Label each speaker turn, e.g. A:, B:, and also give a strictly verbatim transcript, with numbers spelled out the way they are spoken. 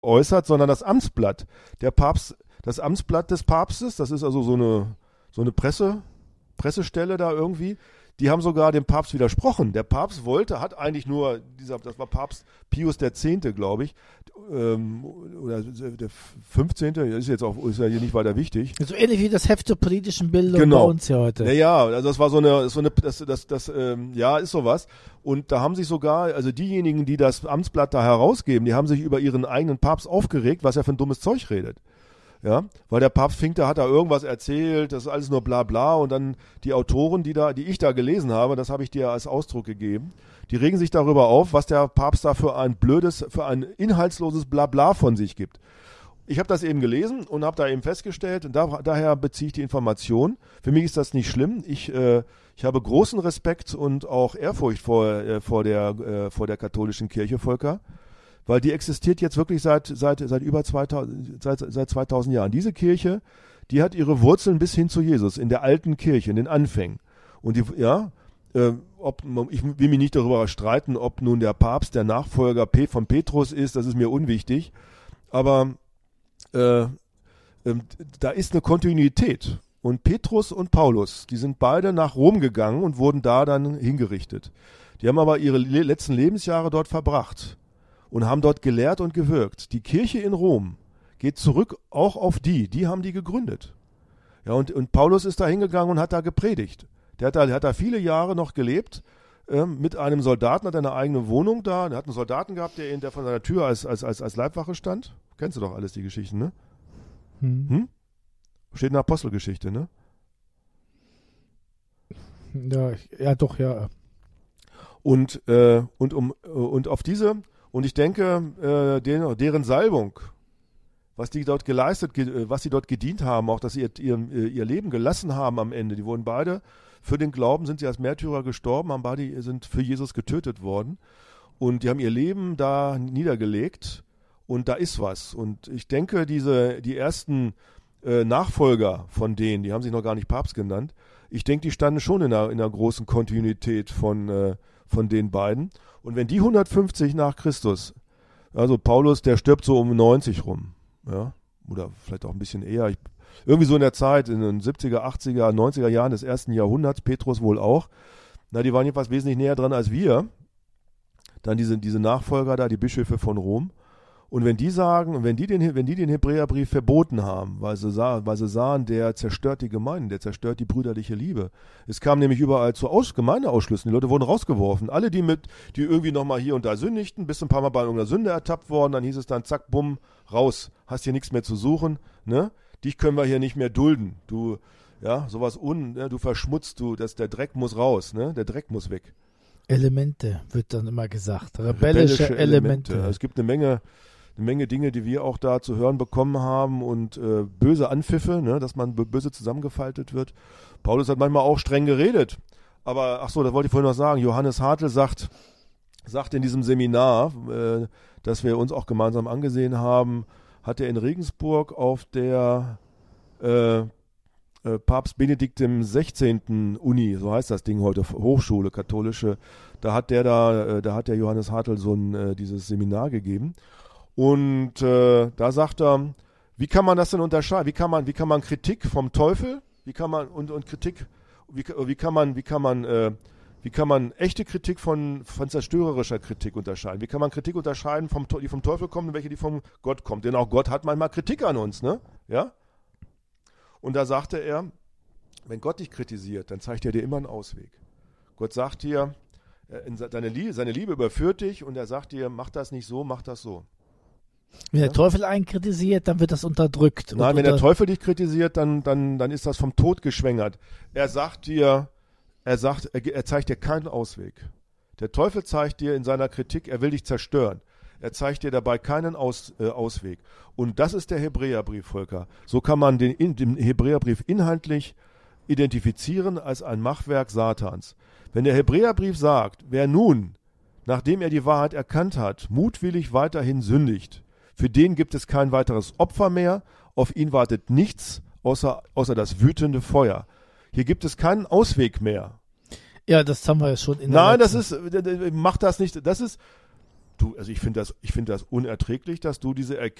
A: äußert, sondern das Amtsblatt. Der Papst, das Amtsblatt des Papstes, das ist also so eine, so eine Presse, Pressestelle da irgendwie, die haben sogar dem Papst widersprochen. Der Papst wollte, hat eigentlich nur, dieser, das war Papst Pius der Zehnte, glaube ich, ähm, oder der fünfzehnte, ist jetzt auch, ist ja hier nicht weiter wichtig.
B: So ähnlich wie das Heft zur politischen Bildung
A: genau.
B: bei uns hier heute.
A: Naja, also das war so eine, so eine, das, das, das, ähm, ja, ist sowas. Und da haben sich sogar, also diejenigen, die das Amtsblatt da herausgeben, die haben sich über ihren eigenen Papst aufgeregt, was er für ein dummes Zeug redet. Ja, weil der Papst fing, da hat er irgendwas erzählt, das ist alles nur bla bla und dann die Autoren, die da, die ich da gelesen habe, das habe ich dir als Ausdruck gegeben, die regen sich darüber auf, was der Papst da für ein blödes, für ein inhaltsloses Blabla von sich gibt. Ich habe das eben gelesen und habe da eben festgestellt, und da, daher beziehe ich die Information. Für mich ist das nicht schlimm. Ich, äh, ich habe großen Respekt und auch Ehrfurcht vor, äh, vor, der, äh, vor der katholischen Kirche, Volker. Weil die existiert jetzt wirklich seit, seit, seit über zweitausend, seit, seit zweitausend Jahren. Diese Kirche, die hat ihre Wurzeln bis hin zu Jesus, in der alten Kirche, in den Anfängen. Und die, ja, äh, ob, ich will mich nicht darüber streiten, ob nun der Papst der Nachfolger von Petrus ist, das ist mir unwichtig. Aber äh, äh, da ist eine Kontinuität. Und Petrus und Paulus, die sind beide nach Rom gegangen und wurden da dann hingerichtet. Die haben aber ihre le- letzten Lebensjahre dort verbracht und haben dort gelehrt und gewirkt. Die Kirche in Rom geht zurück auch auf die, die haben die gegründet. Ja, und, und Paulus ist da hingegangen und hat da gepredigt. Der hat da, der hat da viele Jahre noch gelebt, äh, mit einem Soldaten, hat eine eigene Wohnung da, der hat einen Soldaten gehabt, der, der von seiner Tür als, als, als, als Leibwache stand. Kennst du doch alles, die Geschichten, ne?
B: Hm.
A: Hm? Steht in der Apostelgeschichte, ne?
B: Ja, ich, ja doch, ja.
A: Und, äh, und, um, und auf diese... Und ich denke, äh, den, deren Salbung, was die dort geleistet, ge, was sie dort gedient haben, auch dass sie ihr, ihr, ihr Leben gelassen haben am Ende, die wurden beide, für den Glauben sind sie als Märtyrer gestorben, haben beide, sind für Jesus getötet worden und die haben ihr Leben da niedergelegt und da ist was. Und ich denke, diese, die ersten äh, Nachfolger von denen, die haben sich noch gar nicht Papst genannt, ich denke, die standen schon in einer, in einer großen Kontinuität von, äh, von den beiden. Und wenn die hundertfünfzig nach Christus, also Paulus, der stirbt so um neunzig rum, ja, oder vielleicht auch ein bisschen eher, ich, irgendwie so in der Zeit, in den siebziger, achtziger, neunziger Jahren des ersten Jahrhunderts, Petrus wohl auch, na, die waren jedenfalls wesentlich näher dran als wir, dann diese, diese Nachfolger da, die Bischöfe von Rom. Und wenn die sagen, wenn die den, wenn die den Hebräerbrief verboten haben, weil sie, sah, weil sie sahen, der zerstört die Gemeinden, der zerstört die brüderliche Liebe. Es kam nämlich überall zu Aus, Gemeindeausschlüssen, die Leute wurden rausgeworfen. Alle, die mit, die irgendwie nochmal hier und da sündigten, bist ein paar Mal bei irgendeiner Sünde ertappt worden, dann hieß es dann, zack, bumm, raus, hast hier nichts mehr zu suchen, ne? Dich können wir hier nicht mehr dulden. Du, ja, sowas un, ne? Du verschmutzt, du, das, der Dreck muss raus, ne? Der Dreck muss weg.
B: Elemente, wird dann immer gesagt. Rebellische, Rebellische Elemente.
A: Elemente. Es gibt eine Menge, eine Menge Dinge, die wir auch da zu hören bekommen haben und äh, böse Anpfiffe, ne, dass man b- böse zusammengefaltet wird. Paulus hat manchmal auch streng geredet. Aber, ach so, das wollte ich vorhin noch sagen. Johannes Hartl sagt, sagt in diesem Seminar, äh, das wir uns auch gemeinsam angesehen haben, hat er in Regensburg auf der äh, äh, Papst Benedikt dem sechzehnten Uni, so heißt das Ding heute, Hochschule, katholische, da hat der da, äh, da hat der Johannes Hartl so ein, äh, dieses Seminar gegeben. Und äh, da sagt er, wie kann man das denn unterscheiden? Wie kann man, wie kann man Kritik vom Teufel, wie kann man und, und Kritik, wie, wie kann man, wie kann man, äh, wie kann man echte Kritik von, von zerstörerischer Kritik unterscheiden? Wie kann man Kritik unterscheiden, vom, die vom Teufel kommt und welche die vom Gott kommt? Denn auch Gott hat manchmal Kritik an uns, ne? Ja? Und da sagte er, wenn Gott dich kritisiert, dann zeigt er dir immer einen Ausweg. Gott sagt dir, seine Liebe, seine Liebe überführt dich und er sagt dir, mach das nicht so, mach das so.
B: Wenn
A: ja?
B: der Teufel einen kritisiert, dann wird das unterdrückt.
A: Nein, wenn
B: unter-
A: der Teufel dich kritisiert, dann, dann, dann ist das vom Tod geschwängert. Er sagt dir, er sagt, er, er zeigt dir keinen Ausweg. Der Teufel zeigt dir in seiner Kritik, er will dich zerstören. Er zeigt dir dabei keinen Aus, äh, Ausweg. Und das ist der Hebräerbrief, Volker. So kann man den, in, den Hebräerbrief inhaltlich identifizieren als ein Machwerk Satans. Wenn der Hebräerbrief sagt, wer nun, nachdem er die Wahrheit erkannt hat, mutwillig weiterhin sündigt, für den gibt es kein weiteres Opfer mehr, auf ihn wartet nichts außer, außer das wütende Feuer. Hier gibt es keinen Ausweg mehr.
B: Ja, das haben wir ja schon in der
A: Nein, das
B: letzten-
A: ist, mach das nicht, das ist, du, also ich finde das, ich finde das unerträglich, dass du diese